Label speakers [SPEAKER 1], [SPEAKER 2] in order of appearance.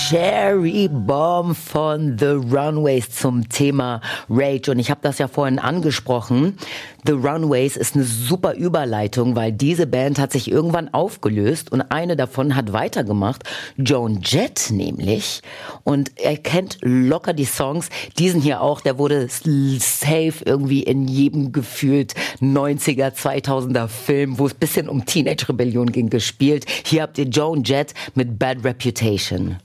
[SPEAKER 1] Cherry Bomb von The Runaways zum Thema Rage. Und ich habe das ja vorhin angesprochen. The Runaways ist eine super Überleitung, weil diese Band hat sich irgendwann aufgelöst und eine davon hat weitergemacht. Joan Jett nämlich. Und er kennt locker die Songs. Diesen hier auch, der wurde safe irgendwie in jedem gefühlt 90er, 2000er Film, wo es ein bisschen um Teenage-Rebellion ging, gespielt. Hier habt ihr Joan Jett mit Bad Reputation.